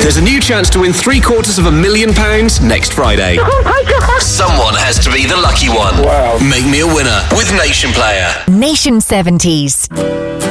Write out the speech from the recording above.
There's a new chance to win £750,000 next Friday. Oh my God. Someone has to be the lucky one. Wow. Make me a winner with Nation Player. Nation 70s.